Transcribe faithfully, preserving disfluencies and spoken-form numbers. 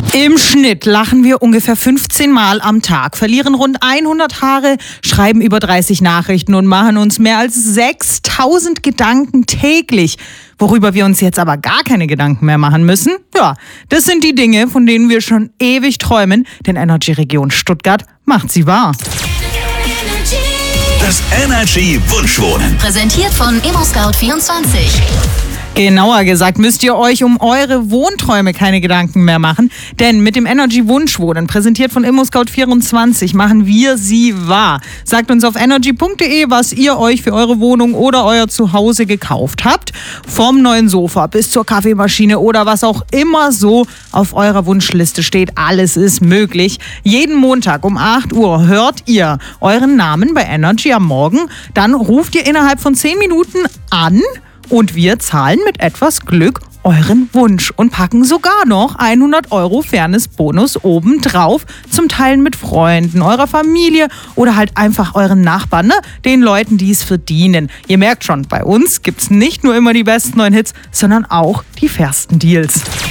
Im Schnitt lachen wir ungefähr fünfzehn Mal am Tag, verlieren rund hundert Haare, schreiben über dreißig Nachrichten und machen uns mehr als sechstausend Gedanken täglich. Worüber wir uns jetzt aber gar keine Gedanken mehr machen müssen, ja, das sind die Dinge, von denen wir schon ewig träumen, denn Energy Region Stuttgart macht sie wahr. Das Energy Wunschwohnen. Präsentiert von ImmoScout vierundzwanzig. Genauer gesagt müsst ihr euch um eure Wohnträume keine Gedanken mehr machen, denn mit dem Energy Wunschwohnen, präsentiert von ImmoScout vierundzwanzig, machen wir sie wahr. Sagt uns auf energy punkt de, was ihr euch für eure Wohnung oder euer Zuhause gekauft habt. Vom neuen Sofa bis zur Kaffeemaschine oder was auch immer so auf eurer Wunschliste steht, alles ist möglich. Jeden Montag um acht Uhr hört ihr euren Namen bei Energy am Morgen, dann ruft ihr innerhalb von zehn Minuten an und wir zahlen mit etwas Glück euren Wunsch und packen sogar noch hundert Euro Fairness-Bonus obendrauf, zum Teilen mit Freunden, eurer Familie oder halt einfach euren Nachbarn, ne? Den Leuten, die es verdienen. Ihr merkt schon, bei uns gibt's nicht nur immer die besten neuen Hits, sondern auch die fairsten Deals.